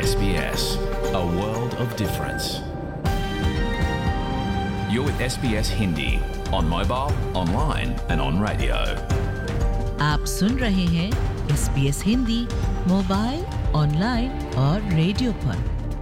SBS, a world of difference. You're with SBS Hindi on mobile, online and on radio. आप सुन रहे हैं SBS Hindi mobile, online और radio पर।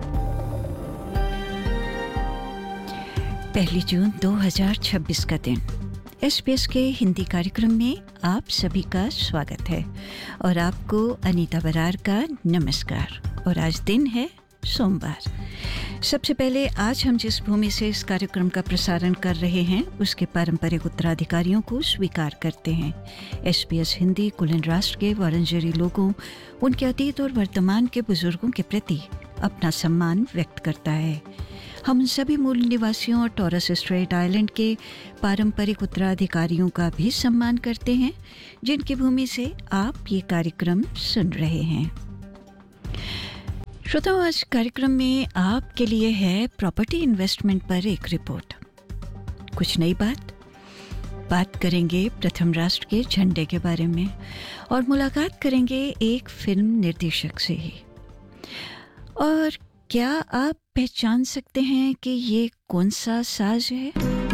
1 जून 2026 का दिन SBS के हिंदी कार्यक्रम में आप सभी का स्वागत है और आपको अनीता बरार का नमस्कार। और आज दिन है सोमवार। सबसे पहले आज हम जिस भूमि से इस कार्यक्रम का प्रसारण कर रहे हैं उसके पारंपरिक उत्तराधिकारियों को स्वीकार करते हैं। SBS हिंदी कुलीन राष्ट्र के वरंजरी लोगों, उनके अतीत और वर्तमान के बुजुर्गों के प्रति अपना सम्मान व्यक्त करता है। हम उन सभी मूल निवासियों और टॉरस स्ट्रेट आइलैंड के पारंपरिक उत्तराधिकारियों का भी सम्मान करते हैं जिनकी भूमि से आप ये कार्यक्रम सुन रहे हैं। श्रोताओ, आज कार्यक्रम में आपके लिए है प्रॉपर्टी इन्वेस्टमेंट पर एक रिपोर्ट। कुछ नई बात करेंगे प्रथम राष्ट्र के झंडे के बारे में और मुलाकात करेंगे एक फिल्म निर्देशक से ही। और क्या आप पहचान सकते हैं कि ये कौन सा साज है?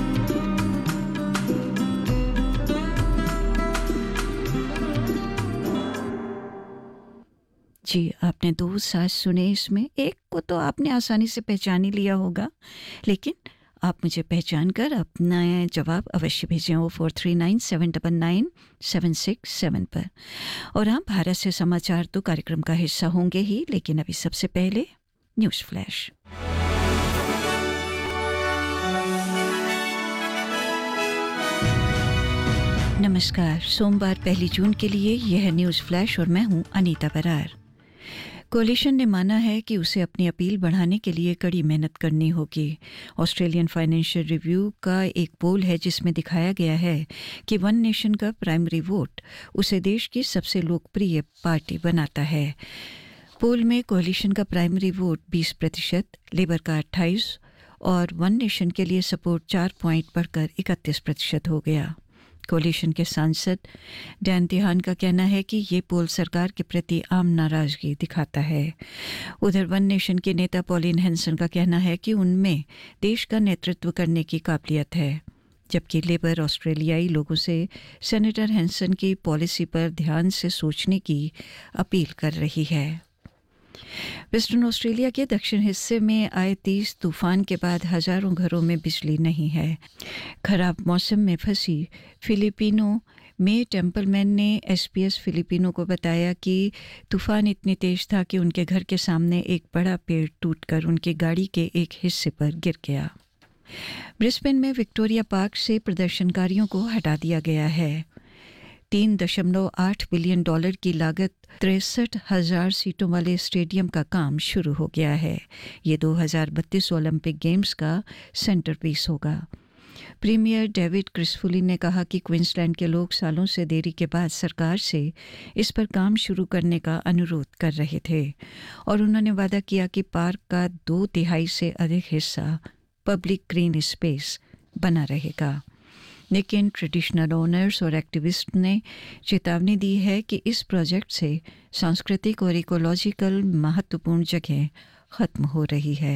जी, आपने 2 साज सुने इसमें। एक को तो आपने आसानी से पहचान ही लिया होगा, लेकिन आप मुझे पहचान कर अपना जवाब अवश्य भेजें 0439799767 पर। और हाँ, भारत से समाचार तो कार्यक्रम का हिस्सा होंगे ही, लेकिन अभी सबसे पहले न्यूज़ फ्लैश। नमस्कार। सोमवार 1 जून के लिए यह है न्यूज़ फ्लैश और मैं हूं अनीता बरार। कोलिशन ने माना है कि उसे अपनी अपील बढ़ाने के लिए कड़ी मेहनत करनी होगी। ऑस्ट्रेलियन फाइनेंशियल रिव्यू का एक पोल है जिसमें दिखाया गया है कि वन नेशन का प्राइमरी वोट उसे देश की सबसे लोकप्रिय पार्टी बनाता है। पोल में कोलिशन का प्राइमरी वोट 20%, लेबर का 28% और वन नेशन के लिए सपोर्ट 4 पॉइंट बढ़कर 31% हो गया। कोलिशन के सांसद डैन तिहान का कहना है कि ये पोल सरकार के प्रति आम नाराजगी दिखाता है। उधर वन नेशन के नेता पॉलिन हैंसन का कहना है कि उनमें देश का नेतृत्व करने की काबिलियत है, जबकि लेबर ऑस्ट्रेलियाई लोगों से सेनेटर हैंसन की पॉलिसी पर ध्यान से सोचने की अपील कर रही है। वेस्टर्न ऑस्ट्रेलिया के दक्षिण हिस्से में आए 30 तूफान के बाद हजारों घरों में बिजली नहीं है। खराब मौसम में फंसी फिलिपिनो में टेम्पलमैन ने SBS फिलिपिनो को बताया कि तूफान इतनी तेज था कि उनके घर के सामने एक बड़ा पेड़ टूटकर उनकी गाड़ी के एक हिस्से पर गिर गया। ब्रिस्बेन में विक्टोरिया पार्क से प्रदर्शनकारियों को हटा दिया गया है। $3.8 बिलियन की लागत 63,000 सीटों वाले स्टेडियम का काम शुरू हो गया है। ये 2032 ओलंपिक गेम्स का सेंटर पीस होगा। प्रीमियर डेविड क्रिसफुली ने कहा कि क्वींसलैंड के लोग सालों से देरी के बाद सरकार से इस पर काम शुरू करने का अनुरोध कर रहे थे और उन्होंने वादा किया कि पार्क का 2/3 से अधिक हिस्सा पब्लिक ग्रीन स्पेस बना रहेगा। लेकिन ट्रेडिशनल ओनर्स और एक्टिविस्ट ने चेतावनी दी है कि इस प्रोजेक्ट से सांस्कृतिक और इकोलॉजिकल महत्वपूर्ण जगह खत्म हो रही है।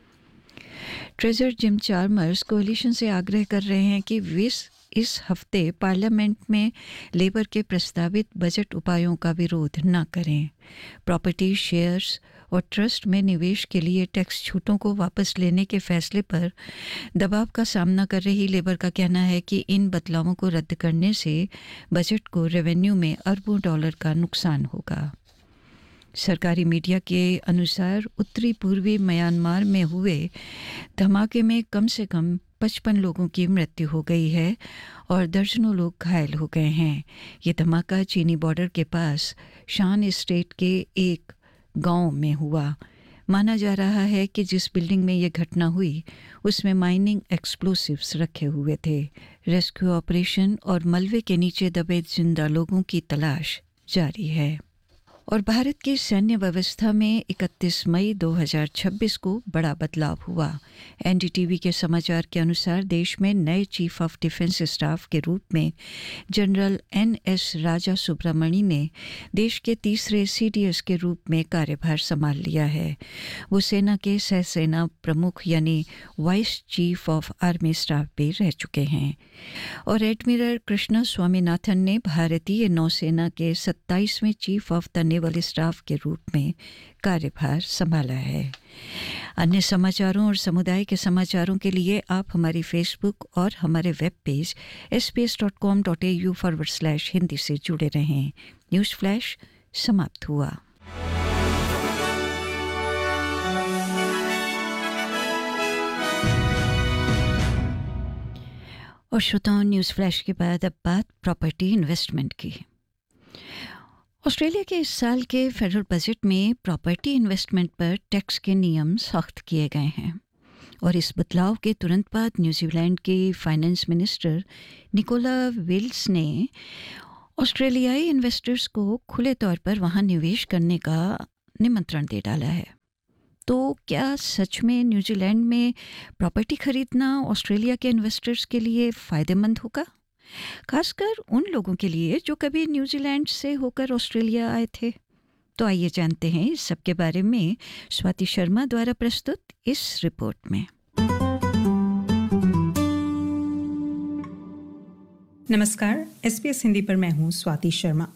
ट्रेजर जिम चार्मर्स कोलिशन से आग्रह कर रहे हैं कि वे इस हफ्ते पार्लियामेंट में लेबर के प्रस्तावित बजट उपायों का विरोध न करें। प्रॉपर्टी, शेयर्स और ट्रस्ट में निवेश के लिए टैक्स छूटों को वापस लेने के फैसले पर दबाव का सामना कर रही लेबर का कहना है कि इन बदलावों को रद्द करने से बजट को रेवेन्यू में अरबों डॉलर का नुकसान होगा। सरकारी मीडिया के अनुसार उत्तरी पूर्वी म्यांमार में हुए धमाके में कम से कम 55 लोगों की मृत्यु हो गई है और दर्जनों लोग घायल हो गए हैं। ये धमाका चीनी बॉर्डर के पास शान स्टेट के एक गांव में हुआ। माना जा रहा है कि जिस बिल्डिंग में ये घटना हुई उसमें माइनिंग एक्सप्लोसिव्स रखे हुए थे। रेस्क्यू ऑपरेशन और मलबे के नीचे दबे जिंदा लोगों की तलाश जारी है। और भारत की सैन्य व्यवस्था में 31 मई 2026 को बड़ा बदलाव हुआ। एनडीटीवी के समाचार के अनुसार देश में नए चीफ ऑफ डिफेंस स्टाफ के रूप में जनरल एनएस राजा सुब्रमणी ने देश के तीसरे सीडीएस के रूप में कार्यभार संभाल लिया है। वो सेना के सह सेना प्रमुख यानी vice chief of army staff भी रह चुके हैं। और एडमिरल कृष्णा स्वामीनाथन ने भारतीय नौसेना के 27वें chief of the naval staff के रूप में कार्यभार संभाला है। अन्य समाचारों और समुदाय के समाचारों के लिए आप हमारी फेसबुक और हमारे वेब पेज sbs.com.au/hindi से जुड़े रहें। न्यूज़ फ्लैश समाप्त हुआ। और श्रोताओं, न्यूज़ फ्लैश के बाद अब बात प्रॉपर्टी इन्वेस्टमेंट की। ऑस्ट्रेलिया के इस साल के फेडरल बजट में प्रॉपर्टी इन्वेस्टमेंट पर टैक्स के नियम सख्त किए गए हैं और इस बदलाव के तुरंत बाद न्यूजीलैंड के फाइनेंस मिनिस्टर निकोला विल्स ने ऑस्ट्रेलियाई इन्वेस्टर्स को खुले तौर पर वहां निवेश करने का निमंत्रण दे डाला है। तो क्या सच में न्यूजीलैंड में प्रॉपर्टी खरीदना ऑस्ट्रेलिया के इन्वेस्टर्स के लिए फ़ायदेमंद होगा, खासकर उन लोगों के लिए जो कभी न्यूजीलैंड से होकर ऑस्ट्रेलिया आए थे? तो आइए जानते हैं इस सब के बारे में स्वाति शर्मा द्वारा प्रस्तुत इस रिपोर्ट में। नमस्कार, SBS हिंदी पर मैं हूँ स्वाति शर्मा।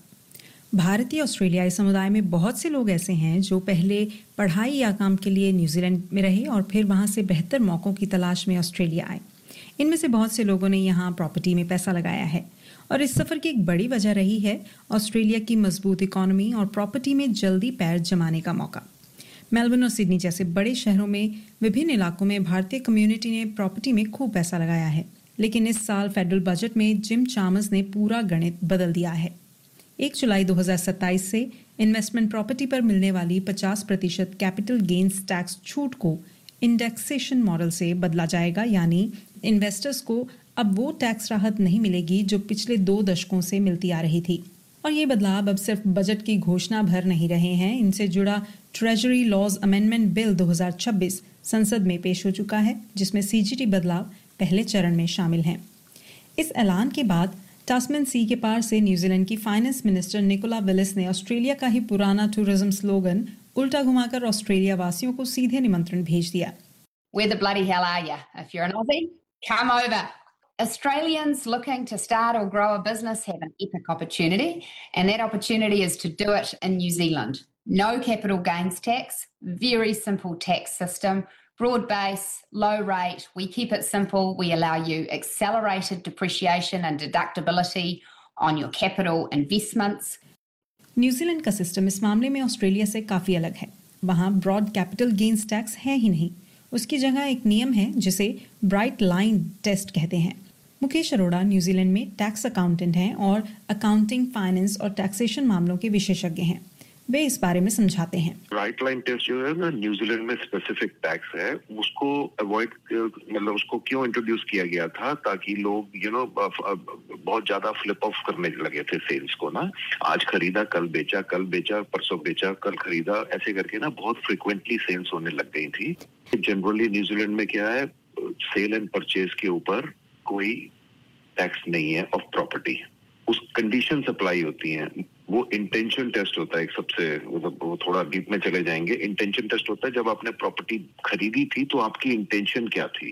भारतीय ऑस्ट्रेलियाई समुदाय में बहुत से लोग ऐसे हैं जो पहले पढ़ाई या काम के लिए न्यूजीलैंड में रहे और फिर वहाँ से बेहतर मौक़ों की तलाश में ऑस्ट्रेलिया आए। इनमें से बहुत से लोगों ने यहाँ प्रॉपर्टी में पैसा लगाया है और इस सफ़र की एक बड़ी वजह रही है ऑस्ट्रेलिया की मजबूत इकॉनमी और प्रॉपर्टी में जल्दी पैर जमाने का मौका। मेलबर्न और सिडनी जैसे बड़े शहरों में विभिन्न इलाकों में भारतीय कम्युनिटी ने प्रॉपर्टी में खूब पैसा लगाया है, लेकिन इस साल फेडरल बजट में जिम चामर्स ने पूरा गणित बदल दिया है। 1 जुलाई 2027 से इन्वेस्टमेंट प्रॉपर्टी पर मिलने वाली 50% कैपिटल गेन्स टैक्स छूट को इंडेक्सेशन मॉडल से बदला जाएगा, यानी इन्वेस्टर्स को अब वो टैक्स राहत नहीं मिलेगी जो पिछले 2 दशकों से मिलती आ रही थी। और ये बदलाव अब सिर्फ बजट की घोषणा भर नहीं रहे हैं, इनसे जुड़ा ट्रेजरी लॉज अमेंडमेंट बिल 2026 संसद में पेश हो चुका है, जिसमें CGT बदलाव पहले चरण में शामिल हैं। इस ऐलान के बाद टास्मैन सी के पार से न्यूजीलैंड की फाइनेंस मिनिस्टर निकोला विलिस ने ऑस्ट्रेलिया का ही पुराना टूरिज्म स्लोगन उल्टा घुमाकर ऑस्ट्रेलिया वासियों को सीधे निमंत्रण भेज दिया। Where the bloody hell are you? If you're an Aussie, come over. Australians looking to start or grow a business have an epic opportunity, and that opportunity is to do it in New Zealand. No capital gains tax, very simple tax system, broad base, low rate. We keep it simple. We allow you accelerated depreciation and deductibility on your capital investments. New Zealand का system इस मामले में Australia से काफ़ी अलग है। वहाँ broad capital gains tax है ही नहीं, उसकी जगह एक नियम है जिसे ब्राइट लाइन टेस्ट कहते हैं। मुकेश अरोड़ा न्यूजीलैंड में टैक्स अकाउंटेंट हैं और अकाउंटिंग, फाइनेंस और टैक्सेशन मामलों के विशेषज्ञ हैं। वे इस बारे में समझाते हैं। ब्राइट लाइन टेस्ट जो है ना, न्यूजीलैंड में स्पेसिफिक टैक्स है, उसको अवॉइड, मतलब उसको क्यों इंट्रोड्यूस किया गया था, ताकि लोग बहुत ज्यादा फ्लिप ऑफ करने लगे थे सेल्स को ना। आज खरीदा कल बेचा, कल बेचा परसों बेचा, कल खरीदा, ऐसे करके ना बहुत फ्रिक्वेंटली सेल्स होने लग गई थी। जनरली न्यूजीलैंड में क्या है, सेल एंड परचेज के ऊपर कोई टैक्स नहीं है ऑफ प्रॉपर्टी। उस कंडीशन अप्लाई होती हैं। वो इंटेंशन टेस्ट होता है एक सबसे, वो थोड़ा डीप में चले जाएंगे। इंटेंशन टेस्ट होता है जब आपने प्रॉपर्टी खरीदी थी तो आपकी इंटेंशन क्या थी,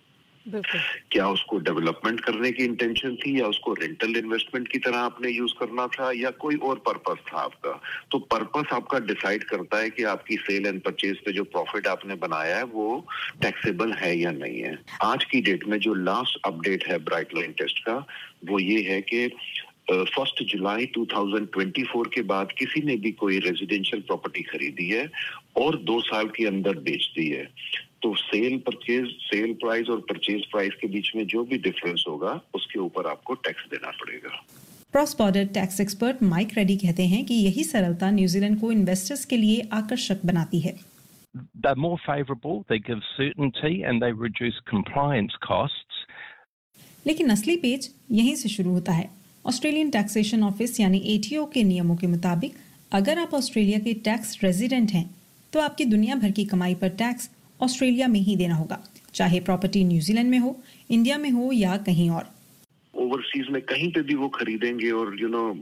क्या उसको डेवलपमेंट करने की इंटेंशन थी या उसको रेंटल इन्वेस्टमेंट की तरह आपने यूज करना था या कोई और पर्पस था आपका। तो पर्पस आपका डिसाइड करता है कि आपकी सेल एंड परचेज पे जो प्रॉफिट आपने बनाया है वो टैक्सेबल है या नहीं है। आज की डेट में जो लास्ट अपडेट है ब्राइट लाइन टेस्ट का, वो ये है कि 1 जुलाई 2024 के बाद किसी ने भी कोई रेजिडेंशियल प्रॉपर्टी खरीदी है और 2 साल के अंदर बेच दी है, तो सेल प्राइस और परचेज प्राइस के बीच में जो भी डिफरेंस होगा उसके ऊपर आपको टैक्स देना पड़ेगा। Cross border tax expert mic ready कहते हैं कि यही सरलता न्यूजीलैंड को इन्वेस्टर्स के लिए आकर्षक बनाती है। They're more favourable, they give certainty and they reduce compliance costs. लेकिन असली पेच यहीं से शुरू होता है। ऑस्ट्रेलियन टैक्सेशन ऑफिस यानी ATO के नियमों के मुताबिक अगर आप ऑस्ट्रेलिया के टैक्स रेजिडेंट हैं तो आपकी दुनिया भर की कमाई पर टैक्स ऑस्ट्रेलिया में ही देना होगा, चाहे प्रॉपर्टी न्यूजीलैंड में हो, इंडिया में हो या कहीं और। ओवरसीज में कहीं पे भी वो खरीदेंगे और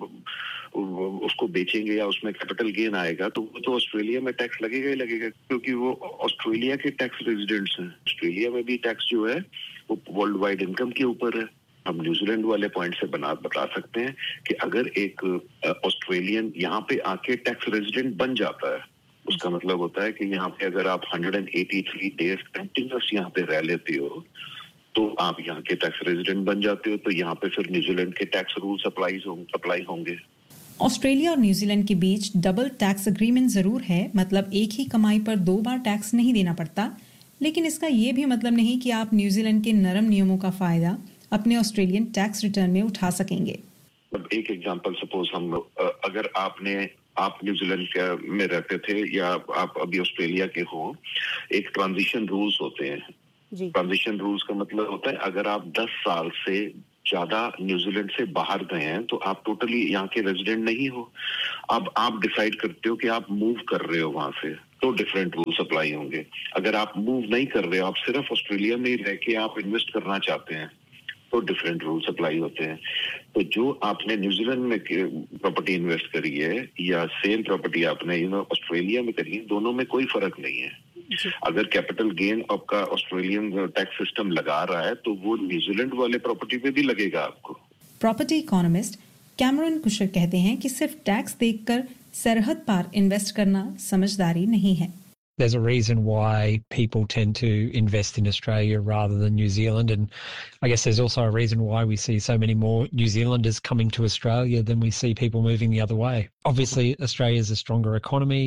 उसको बेचेंगे या उसमें कैपिटल गेन आएगा तो वो तो ऑस्ट्रेलिया में टैक्स लगेगा ही लगेगा, क्योंकि वो ऑस्ट्रेलिया के टैक्स रेजिडेंट्स हैं। ऑस्ट्रेलिया में भी टैक्स जो है वो वर्ल्ड वाइड इनकम के ऊपर है। हम न्यूजीलैंड वाले पॉइंट से बता सकते हैं कि अगर एक ऑस्ट्रेलियन यहाँ पे आके टैक्स रेजिडेंट बन जाता है, उसका मतलब होता है कि यहाँ पे अगर आप 183 डेज कंटिन्यूस यहाँ पे रह लेते हो तो आप यहाँ के टैक्स रेजिडेंट बन जाते हो, तो यहाँ पे फिर न्यूजीलैंड के टैक्स रूल्स अप्लाई होंगे। ऑस्ट्रेलिया और न्यूजीलैंड के बीच डबल टैक्स एग्रीमेंट जरूर है, मतलब एक ही कमाई पर 2 बार टैक्स नहीं देना पड़ता, लेकिन इसका ये भी मतलब नहीं कि आप न्यूजीलैंड के नरम नियमों का फायदा अपने ऑस्ट्रेलियन टैक्स रिटर्न में उठा सकेंगे। एक एग्जांपल सपोज हम अगर आप न्यूजीलैंड में रहते थे या आप अभी ऑस्ट्रेलिया के हो, एक ट्रांजिशन रूल्स होते हैं। ट्रांजिशन रूल्स का मतलब होता है अगर आप 10 साल से ज्यादा न्यूजीलैंड से बाहर गए हैं तो आप टोटली यहाँ के रेजिडेंट नहीं हो। अब आप डिसाइड करते हो कि आप मूव कर रहे हो वहां से, तो डिफरेंट रूल्स अप्लाई होंगे। अगर आप मूव नहीं कर रहे हो, आप सिर्फ ऑस्ट्रेलिया में ही रह के आप इन्वेस्ट करना चाहते हैं, तो डिफरेंट रूल्स अप्लाई होते हैं। तो जो आपने न्यूजीलैंड में प्रॉपर्टी इन्वेस्ट करी है या सेम प्रॉपर्टी आपने ऑस्ट्रेलिया में करी है, दोनों में कोई फर्क नहीं है। अगर कैपिटल गेन आपका ऑस्ट्रेलियन टैक्स सिस्टम लगा रहा है तो वो न्यूजीलैंड वाले प्रॉपर्टी पे भी लगेगा आपको। प्रॉपर्टी इकोनॉमिस्ट कैमरन कुशर कहते हैं कि सिर्फ टैक्स देखकर सरहद पार इन्वेस्ट करना समझदारी नहीं है। There's a reason why people tend to invest in Australia rather than New Zealand, and I guess there's also a reason why we see so many more New Zealanders coming to Australia than we see people moving the other way. Obviously, Australia is a stronger economy.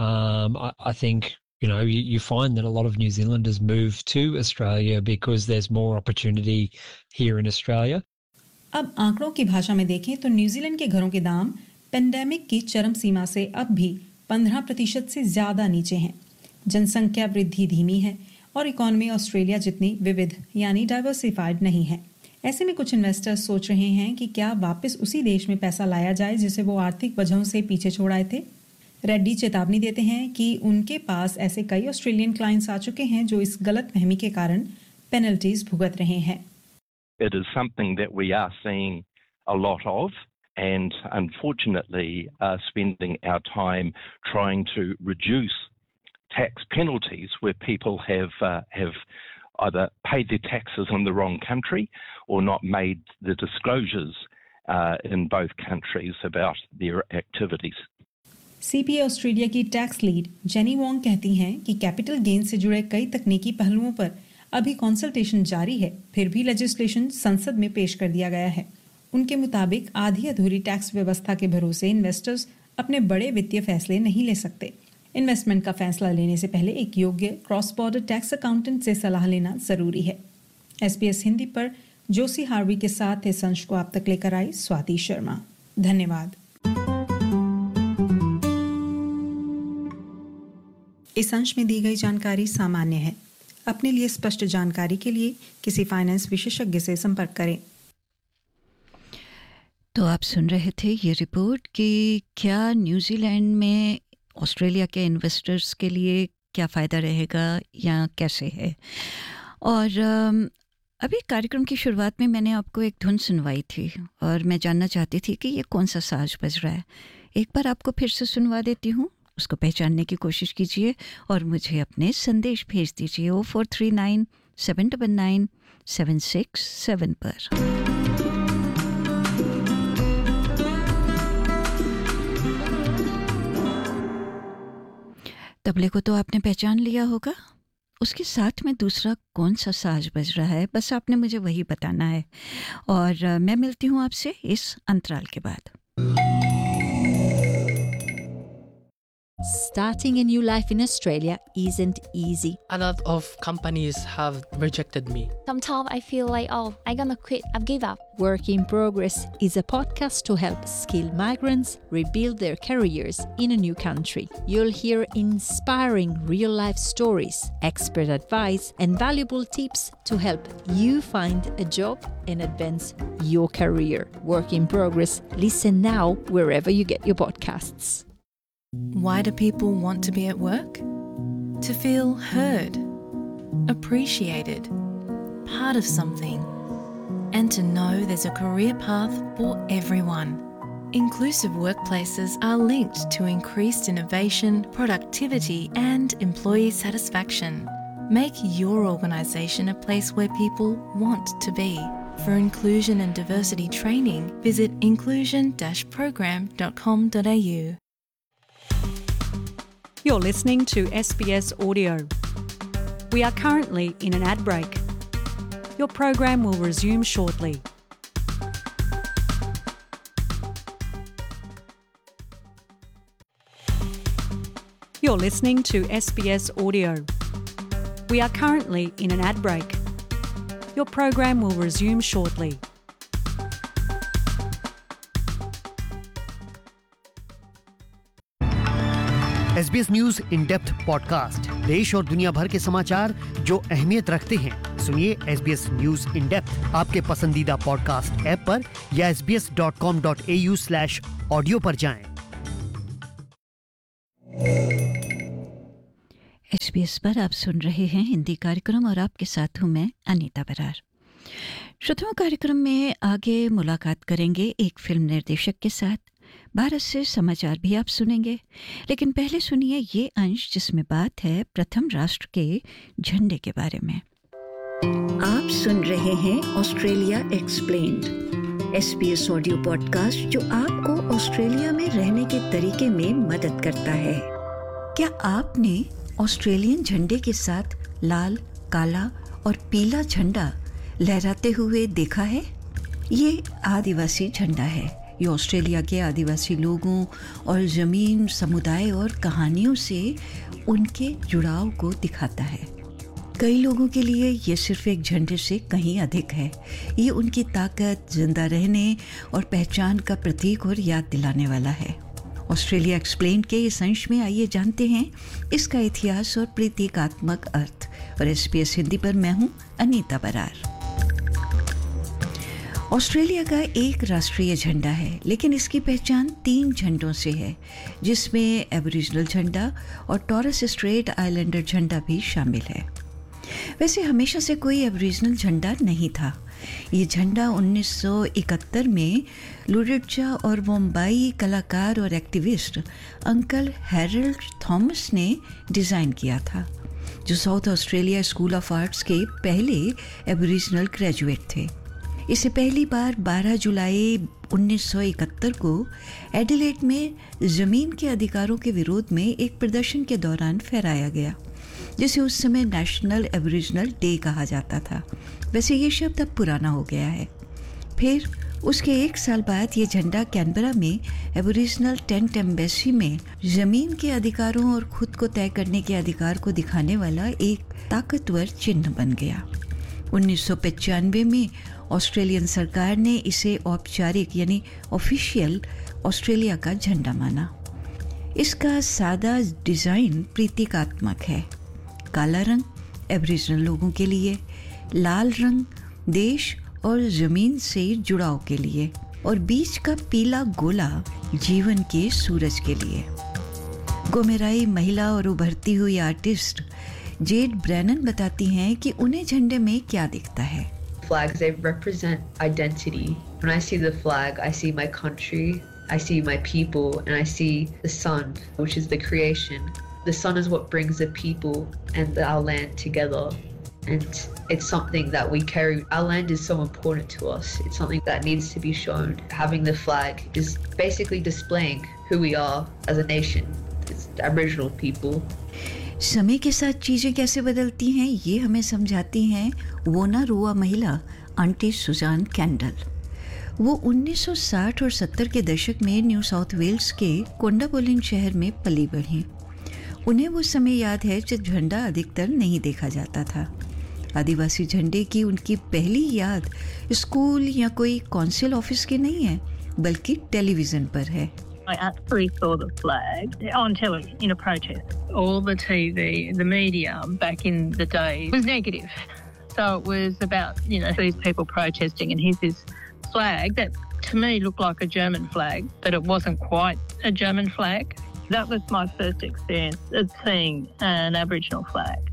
I think you find that a lot of New Zealanders move to Australia because there's more opportunity here in Australia. अब आंकड़ों की भाषा में देखें तो New Zealand के घरों के दाम पेंडेमिक की चरम सीमा से अब भी 15% से ज्यादा नीचे हैं। जनसंख्या वृद्धि धीमी है और इकोनॉमी ऑस्ट्रेलिया जितनी विविध यानी डाइवर्सिफाइड नहीं है। ऐसे में कुछ इन्वेस्टर्स सोच रहे हैं कि क्या वापस उसी देश में पैसा लाया जाए जिसे वो आर्थिक वजहों से पीछे छोड़ आए थे। रेड्डी चेतावनी देते हैं कि उनके पास ऐसे कई ऑस्ट्रेलियन क्लाइंट्स आ चुके हैं जो इस गलतफहमी के कारण पेनल्टीज भुगत रहे हैं। It is something that we are seeing a lot of, and unfortunately spending our time trying to reduce tax penalties where people have either paid their taxes in the wrong country or not made the disclosures in both countries about their activities. CPA Australia की tax lead jenny Wong कहती हैं कि capital gain से जुड़े कई तकनीकी पहलुओं पर अभी कंसल्टेशन जारी है, फिर भी लेजिस्लेशन संसद में पेश कर दिया गया है। उनके मुताबिक आधी अधूरी टैक्स व्यवस्था के भरोसे इन्वेस्टर्स अपने बड़े वित्तीय फैसले नहीं ले सकते। इन्वेस्टमेंट का फैसला लेने से पहले एक योग्य क्रॉस बॉर्डर टैक्स अकाउंटेंट से सलाह लेना जरूरी है। SBS हिंदी पर जोशी हार्वी के साथ इस अंश को आप तक लेकर आई स्वाति शर्मा। धन्यवाद। इस अंश में दी गई जानकारी सामान्य है। अपने लिए स्पष्ट जानकारी के लिए किसी फाइनेंस विशेषज्ञ से संपर्क करें। तो आप सुन रहे थे ये रिपोर्ट कि क्या न्यूजीलैंड में ऑस्ट्रेलिया के इन्वेस्टर्स के लिए क्या फ़ायदा रहेगा या कैसे है। और अभी कार्यक्रम की शुरुआत में मैंने आपको एक धुन सुनवाई थी और मैं जानना चाहती थी कि ये कौन सा साज बज रहा है। एक बार आपको फिर से सुनवा देती हूँ, उसको पहचानने की कोशिश कीजिए और मुझे अपने संदेश भेज दीजिए 0439 799 767 पर। तबले को तो आपने पहचान लिया होगा, उसके साथ में दूसरा कौन सा साज बज रहा है बस आपने मुझे वही बताना है। और मैं मिलती हूँ आपसे इस अंतराल के बाद। Starting a new life in Australia isn't easy. A lot of companies have rejected me. Sometimes I feel like, I'm gonna quit, I've give up. Work in Progress is a podcast to help skilled migrants rebuild their careers in a new country. You'll hear inspiring real-life stories, expert advice, and valuable tips to help you find a job and advance your career. Work in Progress. Listen now wherever you get your podcasts. Why do people want to be at work? To feel heard, appreciated, part of something, and to know there's a career path for everyone. Inclusive workplaces are linked to increased innovation, productivity, and employee satisfaction. Make your organisation a place where people want to be. For inclusion and diversity training, visit inclusion-program.com.au. You're listening to SBS Audio. We are currently in an ad break. Your program will resume shortly. You're listening to SBS Audio. We are currently in an ad break. Your program will resume shortly. SBS news in depth podcast, देश और दुनिया भर के समाचार जो अहमियत रखते हैं। सुनिए SBS न्यूज इन डेप्थ आपके पसंदीदा पॉडकास्ट ऐप पर या sbs.com.au/audio पर जाएं। SBS पर आप सुन रहे हैं हिंदी कार्यक्रम और आपके साथ हूँ मैं अनीता बरार। श्रोताओं, कार्यक्रम में आगे मुलाकात करेंगे एक फिल्म निर्देशक के साथ। भारत से समाचार भी आप सुनेंगे, लेकिन पहले सुनिए ये अंश जिसमें बात है प्रथम राष्ट्र के झंडे के बारे में। आप सुन रहे हैं Australia explained, SBS audio podcast जो आपको ऑस्ट्रेलिया में रहने के तरीके में मदद करता है। क्या आपने ऑस्ट्रेलियन झंडे के साथ लाल, काला और पीला झंडा लहराते हुए देखा है? ये आदिवासी झंडा है। ये ऑस्ट्रेलिया के आदिवासी लोगों और ज़मीन, समुदाय और कहानियों से उनके जुड़ाव को दिखाता है। कई लोगों के लिए ये सिर्फ एक झंडे से कहीं अधिक है। ये उनकी ताकत, जिंदा रहने और पहचान का प्रतीक और याद दिलाने वाला है। ऑस्ट्रेलिया एक्सप्लेन के इस अंश में आइए जानते हैं इसका इतिहास और प्रतीकात्मक अर्थ। और SBS हिंदी पर मैं हूँ अनीता बरार। ऑस्ट्रेलिया का एक राष्ट्रीय झंडा है, लेकिन इसकी पहचान 3 झंडों से है, जिसमें एबोरिजिनल झंडा और टॉरस स्ट्रेट आइलैंडर झंडा भी शामिल है। वैसे हमेशा से कोई एबोरिजिनल झंडा नहीं था। ये झंडा 1971 में लुडिट्जा और मुंबई कलाकार और एक्टिविस्ट अंकल हैरल्ड थॉमस ने डिज़ाइन किया था, जो south Australia school of arts के पहले एबोरिजिनल ग्रेजुएट थे। इसे पहली बार 12 जुलाई 1971 को एडिलेड में ज़मीन के अधिकारों के विरोध में एक प्रदर्शन के दौरान फहराया गया, जिसे उस समय नेशनल एबोरिजिनल डे कहा जाता था। वैसे ये शब्द अब पुराना हो गया है। फिर उसके 1 साल बाद ये झंडा कैनबरा में एबोरिजिनल टेंट एम्बेसी में ज़मीन के अधिकारों और खुद को तय करने के अधिकार को दिखाने वाला एक ताकतवर चिन्ह बन गया। 1995 में ऑस्ट्रेलियन सरकार ने इसे औपचारिक यानी ऑफिशियल ऑस्ट्रेलिया का झंडा माना। इसका सादा डिज़ाइन प्रतीकात्मक है। काला रंग एबोरिजिनल लोगों के लिए, लाल रंग देश और ज़मीन से जुड़ाव के लिए, और बीच का पीला गोला जीवन के सूरज के लिए। गोमेराई महिला और उभरती हुई आर्टिस्ट जेड ब्रैनन बताती हैं कि उन्हें झंडे में क्या दिखता है। Flags, they represent identity. When I see the flag, I see my country, I see my people, and I see the sun, which is the creation. The sun is what brings the people and our land together. And it's something that we carry. Our land is so important to us. It's something that needs to be shown. Having the flag is basically displaying who we are as a nation. It's Aboriginal people. समय के साथ चीज़ें कैसे बदलती हैं ये हमें समझाती हैं वोनारोआ महिला आंटी सुजान कैंडल। वो 1960 और 70 के दशक में न्यू साउथ वेल्स के कोंडाबोलिन शहर में पली बढ़ी। उन्हें वो समय याद है जब झंडा अधिकतर नहीं देखा जाता था। आदिवासी झंडे की उनकी पहली याद स्कूल या कोई कौंसिल ऑफिस की नहीं है, बल्कि टेलीविज़न पर है। I actually saw the flag on television in a protest. All the TV, the media back in the day was negative. So it was about, these people protesting, and here's this flag that to me looked like a German flag, but it wasn't quite a German flag. That was my first experience of seeing an Aboriginal flag.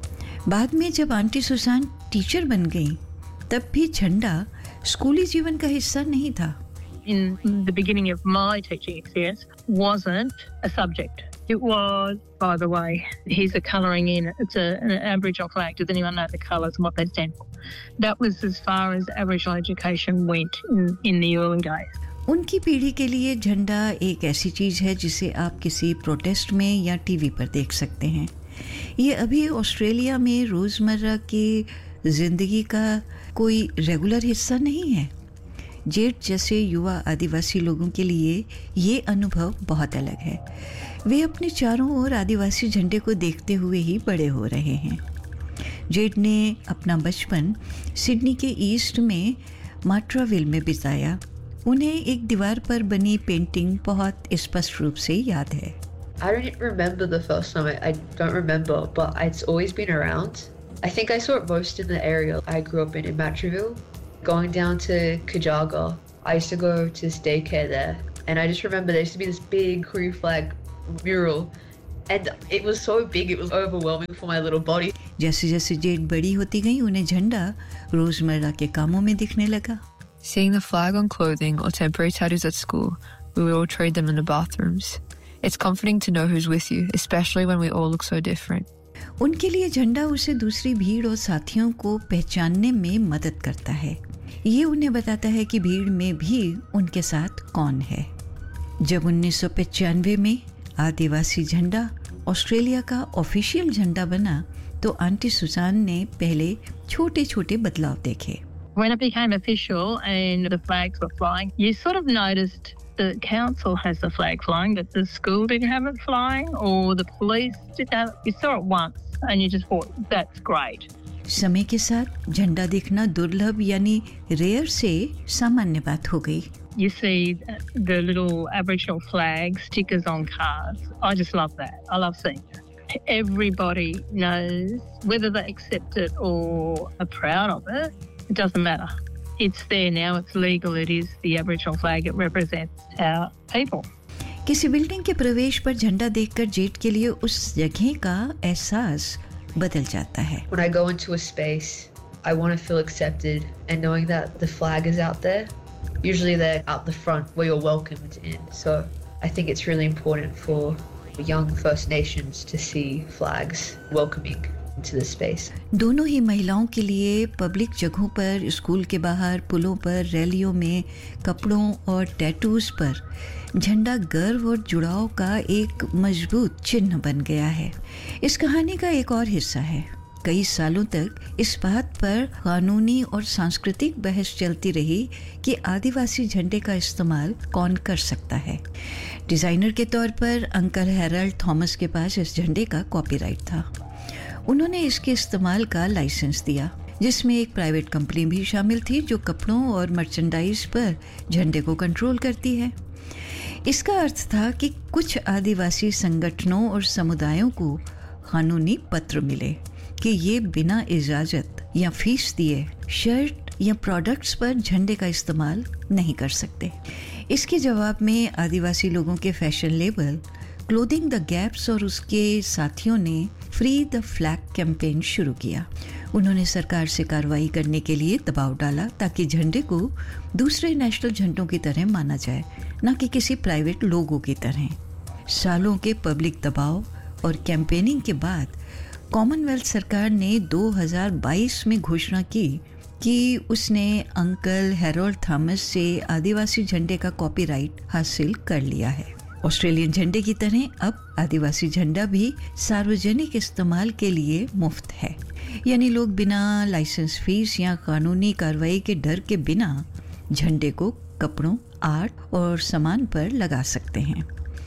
बाद में जब aunty Susan teacher बन गई तब भी झंडा स्कूली जीवन का हिस्सा नहीं था. In the beginning of my teaching experience, wasn't a subject. It was, by the way, here's a colouring in. It's an Aboriginal flag. Does anyone know the colours and what they stand for? That was as far as Aboriginal education went in the early days. उनकी पीढ़ी के लिए झंडा एक ऐसी चीज़ है जिसे आप किसी प्रोटेस्ट में या टीवी पर देख सकते हैं. ये अभी ऑस्ट्रेलिया में रोज़मर्रा की ज़िंदगी का कोई रेगुलर हिस्सा नहीं है. जेट जैसे युवा आदिवासी लोगों के लिए ये अनुभव बहुत अलग है. वे अपने चारों ओर आदिवासी झंडे को देखते हुए ही बड़े हो रहे हैं. जेट ने अपना बचपन सिडनी के ईस्ट में माट्राविल में बिताया. उन्हें एक दीवार पर बनी पेंटिंग बहुत स्पष्ट रूप से याद है. I don't remember the first time. I don't remember, but it's always been around. I think I saw it most in the area I grew up in Matraville. Going down to Kajaga, I used to go to this daycare there, and I just remember there used to be this big Korean flag mural, and it was so big it was overwhelming for my little body. जैसे जैसे jet बड़ी होती गई उन्हें झंडा रोजमर्रा के कामों में दिखने लगा. Seeing the flag on clothing or temporary tattoos at school, we would all trade them in the bathrooms. It's comforting to know who's with you, especially when we all look so different. उनके लिए झंडा उसे दूसरी भीड़ और साथियों को पहचानने में मदद करता है. ये उन्हें बताता है कि भीड़ में भी उनके साथ कौन है. जब 1995 में आदिवासी झंडा ऑस्ट्रेलिया का ऑफिशियल झंडा बना तो आंटी सुसान ने पहले छोटे-छोटे बदलाव देखे. When it became official and the flags were flying, you sort of noticed the council has the flag flying, but the school didn't have it flying, or the police didn't have it. You saw it once and you just thought, that's great. समय के साथ झंडा देखना दुर्लभ यानी rare से सामान्य बात हो गई. You see the little Aboriginal flag stickers on cars. I just love that. I love seeing that. Everybody knows whether they accept it or are proud of it. It doesn't matter. It's there now. It's legal. It is the Aboriginal flag. It represents our people. किसी building के प्रवेश पर झंडा देखकर jet के लिए उस जगह का एहसास बदल जाता है. When I go into a space, I want to feel accepted, and knowing that the flag is out there, usually they're out the front where you're welcomed in. So I think it's really important for young First Nations to see flags welcoming into the space. दोनों ही महिलाओं के लिए public जगहों पर, school के बाहर, पुलों पर, रैलियों में, कपड़ों और टैटूज पर झंडा गर्व और जुड़ाव का एक मजबूत चिन्ह बन गया है. इस कहानी का एक और हिस्सा है. कई सालों तक इस बात पर कानूनी और सांस्कृतिक बहस चलती रही कि आदिवासी झंडे का इस्तेमाल कौन कर सकता है. डिज़ाइनर के तौर पर अंकल हैरल्ड थॉमस के पास इस झंडे का कॉपीराइट था. उन्होंने इसके इस्तेमाल का लाइसेंस दिया, जिसमें एक प्राइवेट कंपनी भी शामिल थी जो कपड़ों और मर्चेंडाइज पर झंडे को कंट्रोल करती है. इसका अर्थ था कि कुछ आदिवासी संगठनों और समुदायों को कानूनी पत्र मिले कि ये बिना इजाज़त या फीस दिए शर्ट या प्रोडक्ट्स पर झंडे का इस्तेमाल नहीं कर सकते. इसके जवाब में आदिवासी लोगों के fashion label clothing the gaps और उसके साथियों ने फ्री द फ्लैग कैंपेन शुरू किया. उन्होंने सरकार से कार्रवाई करने के लिए दबाव डाला ताकि झंडे को दूसरे नेशनल झंडों की तरह माना जाए, न कि किसी प्राइवेट लोगों की तरह. सालों के पब्लिक दबाव और कैंपेनिंग के बाद कॉमनवेल्थ सरकार ने 2022 में घोषणा की कि उसने अंकल हैरोल्ड थॉमस से आदिवासी झंडे का कॉपीराइट हासिल कर लिया है. ऑस्ट्रेलियन झंडे की तरह अब आदिवासी झंडा भी सार्वजनिक इस्तेमाल के लिए मुफ्त है, यानी लोग बिना लाइसेंस फीस या कानूनी कार्रवाई के डर के बिना झंडे को कपड़ों, आर्ट और सामान पर लगा सकते हैं.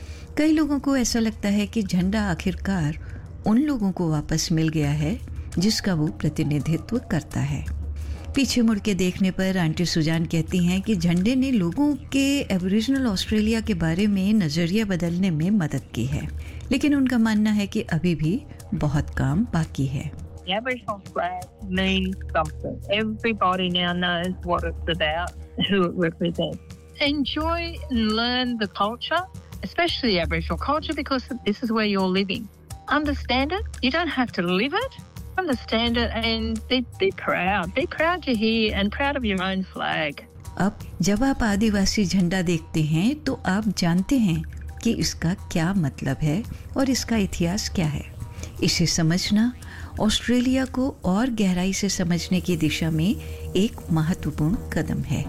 कई लोगों को ऐसा लगता है कि झंडा आखिरकार उन लोगों को वापस मिल गया है जिसका वो प्रतिनिधित्व करता है. पीछे मुड़ के देखने पर आंटी सुजान कहती हैं कि झंडे ने लोगों के एबोरिजिनल ऑस्ट्रेलिया के बारे में नज़रिया बदलने में मदद की है, लेकिन उनका मानना है कि अभी भी बहुत काम बाकी है. The Aboriginal flag means something. Everybody now knows what it's about, who it represents. Enjoy and learn the culture, especially Aboriginal culture, because this is where you're living. Understand it. You don't have to live it. Understand it and be proud. Be proud you're here and proud of your own flag. अब जब आप आदिवासी झंडा देखते हैं तो आप जानते हैं कि इसका क्या मतलब है और इसका इतिहास क्या है. इसे समझना ऑस्ट्रेलिया को और गहराई से समझने की दिशा में एक महत्वपूर्ण कदम है.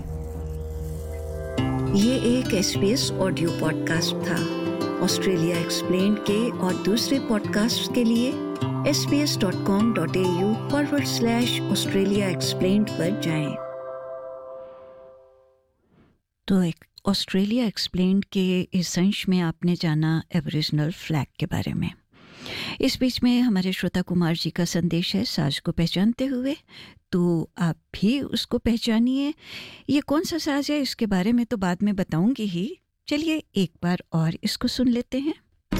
ये एक SBS ऑडियो पॉडकास्ट था. ऑस्ट्रेलिया एक्सप्लेन्ड के और दूसरे पॉडकास्ट के लिए sbs.com.au/Australia Explained पर जाएं. तो एक ऑस्ट्रेलिया एक्सप्लेन्ड के इस अंश में आपने जाना एबोरिजिनल फ्लैग के बारे में. इस बीच में हमारे श्रोता कुमार जी का संदेश है साज को पहचानते हुए, तो आप भी उसको पहचानिए. ये कौन सा साज है इसके बारे में तो बाद में बताऊंगी ही. चलिए एक बार और इसको सुन लेते हैं.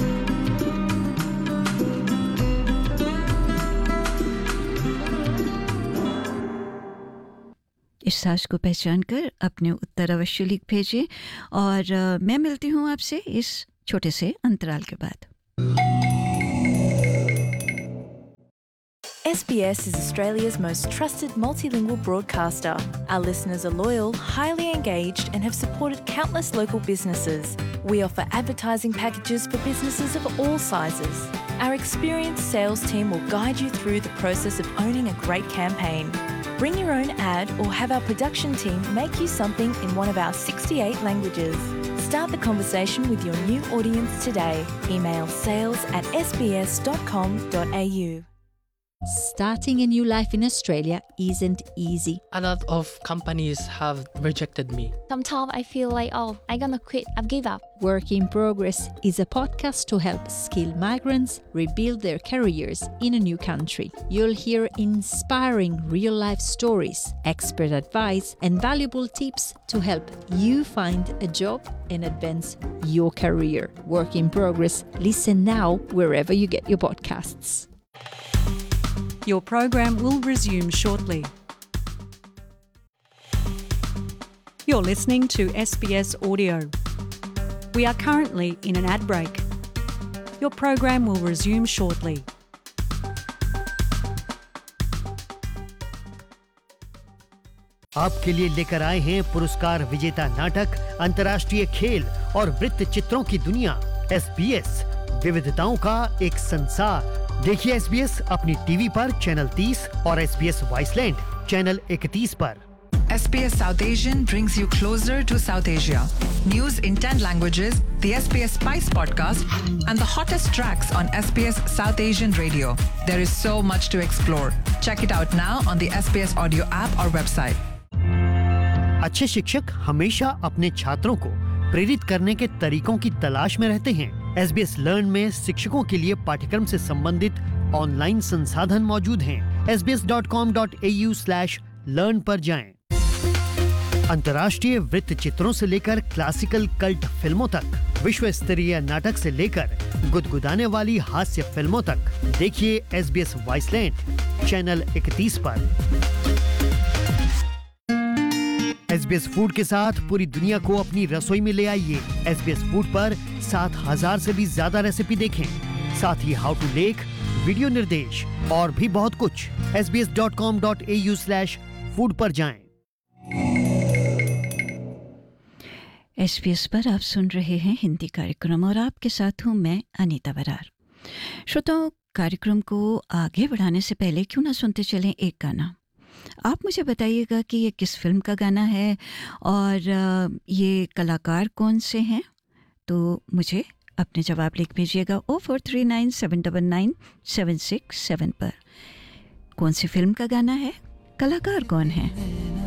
इस साज को पहचान कर अपने उत्तर अवश्य लिख भेजें और मैं मिलती हूँ आपसे इस छोटे से अंतराल के बाद. SBS is Australia's most trusted multilingual broadcaster. Our listeners are loyal, highly engaged, and have supported countless local businesses. We offer advertising packages for businesses of all sizes. Our experienced sales team will guide you through the process of owning a great campaign. Bring your own ad or have our production team make you something in one of our 68 languages. Start the conversation with your new audience today. Email sales@sbs.com.au. Starting a new life in Australia isn't easy. A lot of companies have rejected me. Sometimes I feel like, I'm gonna quit, I've give up. Work in Progress is a podcast to help skilled migrants rebuild their careers in a new country. You'll hear inspiring real-life stories, expert advice, and valuable tips to help you find a job and advance your career. Work in Progress. Listen now wherever you get your podcasts. Your program will resume shortly. You're listening to SBS Audio. We are currently in an ad break. Your program will resume shortly. आपके लिए लेकर आए हैं पुरस्कार विजेता नाटक, अंतर्राष्ट्रीय खेल और वृत्त चित्रों की दुनिया. SBS विविधताओं का एक संसार. देखिए SBS अपनी टीवी पर चैनल 30 और SBS वाइसलैंड चैनल 31 पर. SBS South Asian brings you closer to South Asia. News in 10 languages, the SBS Spice podcast, and the hottest tracks on SBS South Asian Radio. There is so much to explore. Check it out now on the SBS audio app or website. अच्छे शिक्षक हमेशा अपने छात्रों को प्रेरित करने के तरीकों की तलाश में रहते हैं. SBS लर्न में शिक्षकों के लिए पाठ्यक्रम से संबंधित ऑनलाइन संसाधन मौजूद हैं. sbs.com.au/learn पर जाएं. अंतर्राष्ट्रीय वृत्त चित्रों से लेकर क्लासिकल कल्ट फिल्मों तक, विश्व स्तरीय नाटक से लेकर गुदगुदाने वाली हास्य फिल्मों तक देखिए SBS वाइसलैंड चैनल 31 पर. SBS फूड के साथ पूरी दुनिया को अपनी रसोई में ले आइए. SBS फूड पर 7000 से भी ज्यादा रेसिपी देखें. साथ ही हाउ टू लेख, वीडियो निर्देश और भी बहुत कुछ. sbs.com.au/food पर जाएं. SBS पर आप सुन रहे हैं हिंदी कार्यक्रम और आपके साथ हूं मैं अनीता बरार. श्रोताओं, कार्यक्रम को आगे बढ़ाने से पहले क्यों ना सुनते चलें एक गाना. आप मुझे बताइएगा कि ये किस फिल्म का गाना है और ये कलाकार कौन से हैं. तो मुझे अपने जवाब लिख भेजिएगा 0439799767 पर. कौन सी फिल्म का गाना है, कलाकार कौन है.